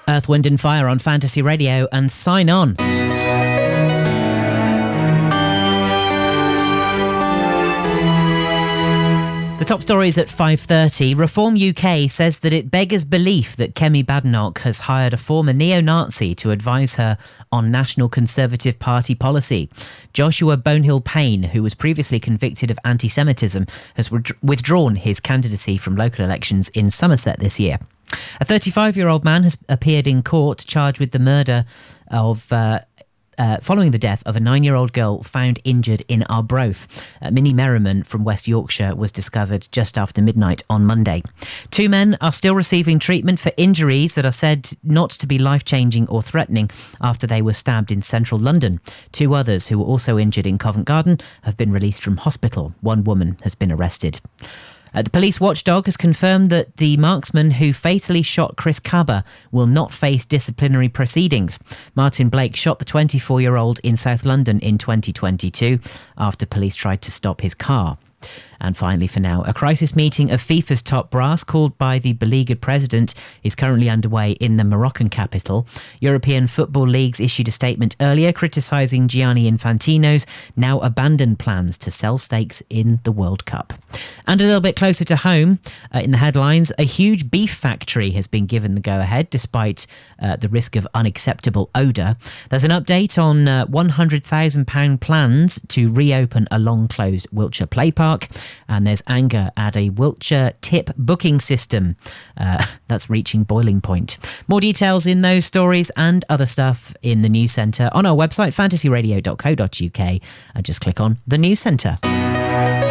Earth, Wind and Fire on Fantasy Radio, and sign on. The top stories at 5:30. Reform UK says that it beggars belief that Kemi Badenoch has hired a former neo-Nazi to advise her on National Conservative Party policy. Joshua Bonehill-Payne, who was previously convicted of anti-Semitism, has withdrawn his candidacy from local elections in Somerset this year. A 35-year-old man has appeared in court charged with the murder of following the death of a 9-year-old girl found injured in Arbroath. Minnie Merriman from West Yorkshire was discovered just after midnight on Monday. 2 men are still receiving treatment for injuries that are said not to be life-changing or threatening after they were stabbed in central London. 2 others who were also injured in Covent Garden have been released from hospital. 1 woman has been arrested. The police watchdog has confirmed that the marksman who fatally shot Chris Cabba will not face disciplinary proceedings. Martin Blake shot the 24-year-old in South London in 2022 after police tried to stop his car. And finally, for now, a crisis meeting of FIFA's top brass called by the beleaguered president is currently underway in the Moroccan capital. European football leagues issued a statement earlier criticising Gianni Infantino's now abandoned plans to sell stakes in the World Cup. And a little bit closer to home, in the headlines, a huge beef factory has been given the go-ahead despite the risk of unacceptable odour. There's an update on £100,000 plans to reopen a long-closed Wiltshire play park. And there's anger at a Wiltshire tip booking system that's reaching boiling point. More details in those stories and other stuff in the News Centre on our website, fantasyradio.co.uk, and just click on the News Centre.